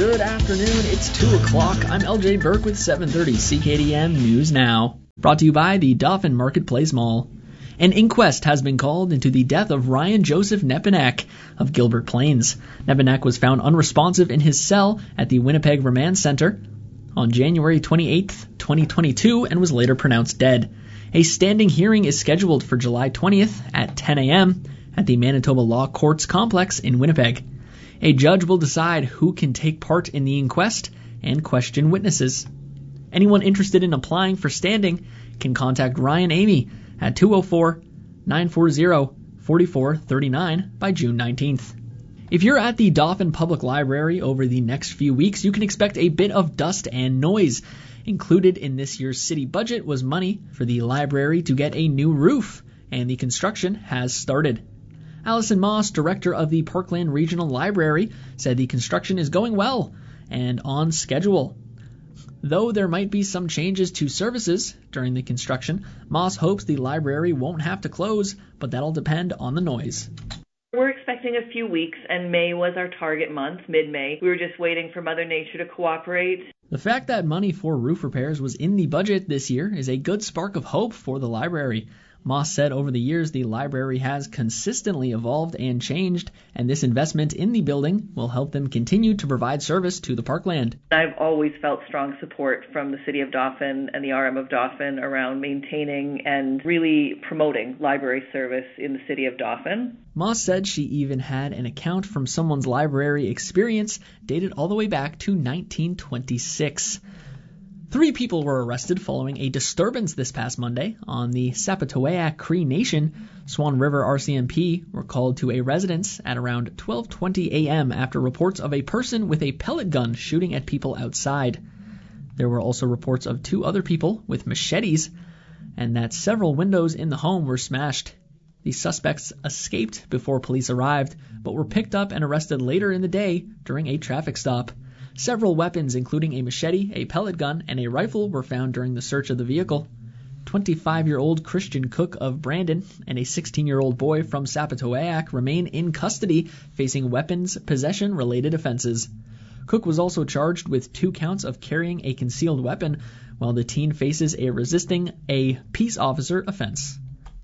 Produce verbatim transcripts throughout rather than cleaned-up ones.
Good afternoon, it's two o'clock. I'm L J Burke with seven thirty C K D M News Now. Brought to you by the Dauphin Marketplace Mall. An inquest has been called into the death of Ryan Joseph Nepinak of Gilbert Plains. Nepinak was found unresponsive in his cell at the Winnipeg Remand Center on January twenty-eighth, twenty twenty-two, and was later pronounced dead. A standing hearing is scheduled for July twentieth at ten a.m. at the Manitoba Law Courts Complex in Winnipeg. A judge will decide who can take part in the inquest and question witnesses. Anyone interested in applying for standing can contact Ryan Amy at two oh four, nine four zero, four four three nine by June nineteenth. If you're at the Dauphin Public Library over the next few weeks, you can expect a bit of dust and noise. Included in this year's city budget was money for the library to get a new roof, and the construction has started. Allison Moss, director of the Parkland Regional Library, said the construction is going well and on schedule. Though there might be some changes to services during the construction, Moss hopes the library won't have to close, but that'll depend on the noise. We're expecting a few weeks, and May was our target month, mid-May. We were just waiting for Mother Nature to cooperate. The fact that money for roof repairs was in the budget this year is a good spark of hope for the library. Moss said over the years the library has consistently evolved and changed, and this investment in the building will help them continue to provide service to the parkland. I've always felt strong support from the City of Dauphin and the R M of Dauphin around maintaining and really promoting library service in the City of Dauphin. Moss said she even had an account from someone's library experience dated all the way back to nineteen twenty-six. Three people were arrested following a disturbance this past Monday on the Sapatawayak Cree Nation. Swan River R C M P were called to a residence at around twelve twenty a.m. after reports of a person with a pellet gun shooting at people outside. There were also reports of two other people with machetes and that several windows in the home were smashed. The suspects escaped before police arrived, but were picked up and arrested later in the day during a traffic stop. Several weapons, including a machete, a pellet gun, and a rifle, were found during the search of the vehicle. twenty-five-year-old Christian Cook of Brandon and a sixteen-year-old boy from Sapatawayak remain in custody, facing weapons possession-related offenses. Cook was also charged with two counts of carrying a concealed weapon, while the teen faces a resisting a peace officer offense.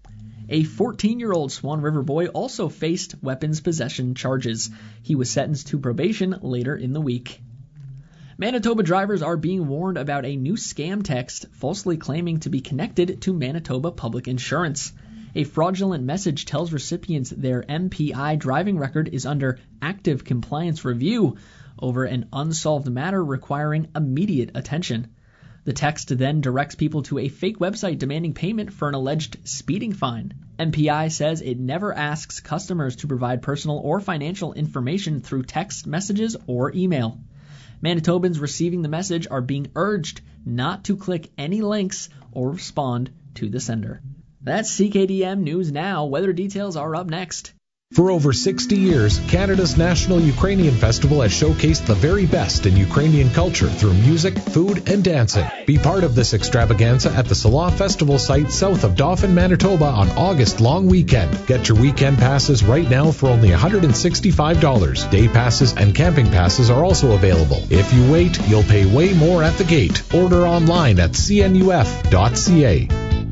A fourteen-year-old Swan River boy also faced weapons possession charges. He was sentenced to probation later in the week. Manitoba drivers are being warned about a new scam text falsely claiming to be connected to Manitoba Public Insurance. A fraudulent message tells recipients their M P I driving record is under active compliance review over an unsolved matter requiring immediate attention. The text then directs people to a fake website demanding payment for an alleged speeding fine. M P I says it never asks customers to provide personal or financial information through text messages or email. Manitobans receiving the message are being urged not to click any links or respond to the sender. That's C K D M News Now. Weather details are up next. For over sixty years, Canada's National Ukrainian Festival has showcased the very best in Ukrainian culture through music, food, and dancing. Be part of this extravaganza at the Salah Festival site south of Dauphin, Manitoba on August long weekend. Get your weekend passes right now for only one hundred sixty-five dollars. Day passes and camping passes are also available. If you wait, you'll pay way more at the gate. Order online at c n u f dot c a.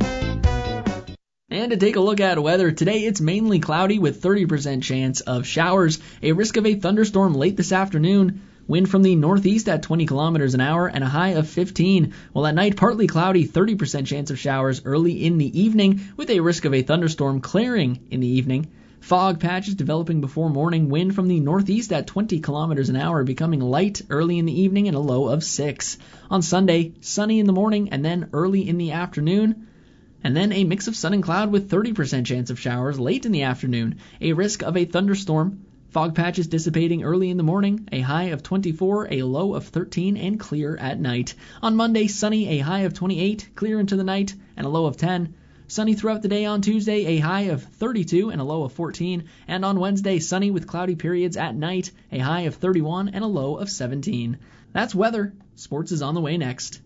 And to take a look at weather, today it's mainly cloudy with thirty percent chance of showers, a risk of a thunderstorm late this afternoon, wind from the northeast at twenty kilometers an hour, and a high of fifteen. While at night, partly cloudy, thirty percent chance of showers early in the evening, with a risk of a thunderstorm clearing in the evening. Fog patches developing before morning, wind from the northeast at twenty kilometers an hour, becoming light early in the evening and a low of six. On Sunday, sunny in the morning and then early in the afternoon. And then a mix of sun and cloud with thirty percent chance of showers late in the afternoon, a risk of a thunderstorm, fog patches dissipating early in the morning, a high of twenty-four, a low of thirteen, and clear at night. On Monday, sunny, a high of twenty-eight, clear into the night, and a low of ten. Sunny throughout the day on Tuesday, a high of thirty-two and a low of fourteen. And on Wednesday, sunny with cloudy periods at night, a high of thirty-one and a low of seventeen. That's weather. Sports is on the way next.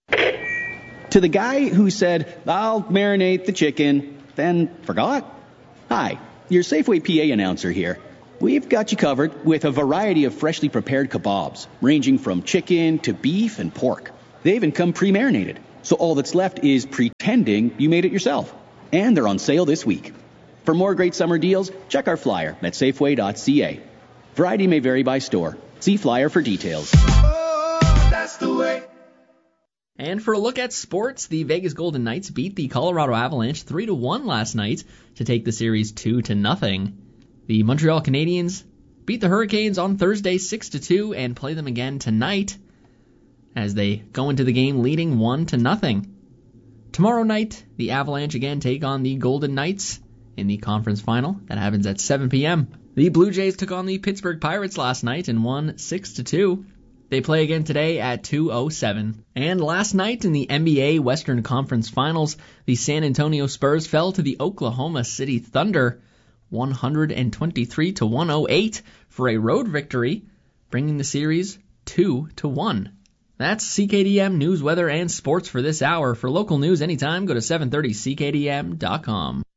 To the guy who said, I'll marinate the chicken, then forgot. Hi, your Safeway P A announcer here. we've got you covered with a variety of freshly prepared kebabs, ranging from chicken to beef and pork. They even come pre-marinated, so all that's left is pretending you made it yourself. And they're on sale this week. For more great summer deals, check our flyer at safeway dot c a. Variety may vary by store. See flyer for details. Oh, that's the way. And for a look at sports, the Vegas Golden Knights beat the Colorado Avalanche three to one last night to take the series two to nothing. The Montreal Canadiens beat the Hurricanes on Thursday six to two and play them again tonight as they go into the game leading one to nothing. Tomorrow night, the Avalanche again take on the Golden Knights in the conference final. That happens at seven p.m. The Blue Jays took on the Pittsburgh Pirates last night and won six to two. They play again today at two oh seven. And last night in the N B A Western Conference Finals, the San Antonio Spurs fell to the Oklahoma City Thunder one twenty-three to one oh eight for a road victory, bringing the series two to one. That's C K D M news, weather, and sports for this hour. For local news anytime, go to seven thirty c k d m dot com.